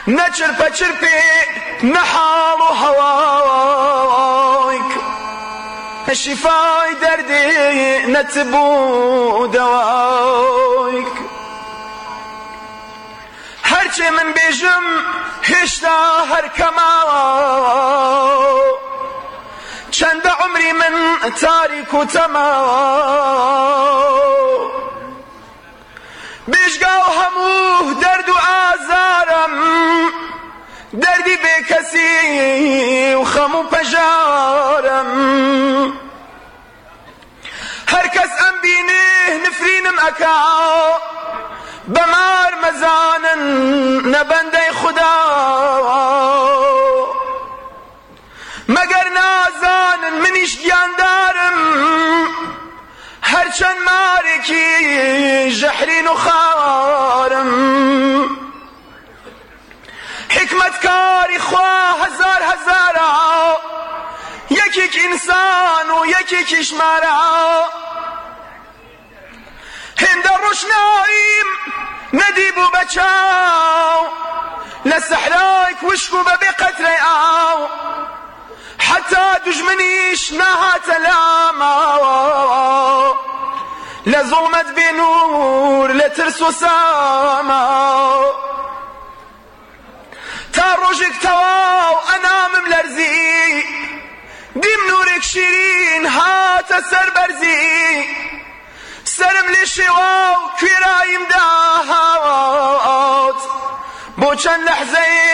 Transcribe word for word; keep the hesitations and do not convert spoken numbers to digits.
نچرپە چرپێ نەحاڵ و هەوایک شیفای دەردێ نەتبوو دەوایک هەرچێ من بێژم هێشتا هەرکەما چەندە عمری من تاریک و تەما بێژگا و هەموو دەرد و ئازارم دەردی بێکەسی و خەم و پەژارم هەرکەس ئەم بینێ نفرینم ئەکا بەمار مەزانن نەبەندەی خودا مەگەر نازانن منیش گیاندارم هەرچەند مارێکی ژەحرین و خارم حکمەتکاری خوا هەزار هەزارە یەکێک ئینسان و یەکێکیش مارە هێندە ڕۆشناییم نەدیبوو بە چاو لە سەحرای کوشک و بەبێ قەترەی ئاو حتا دوژمنیش نەهاتە لاماوە لە زوڵمەت بێ نور لە ترس و ساما تا ڕۆژێک تەواو ئەنامم لەرزی دیم نورێک شیرین هاتە سەر بەرزی سرم لێ شێوا و کوێراییم داهات بۆ چەند لەحزەیە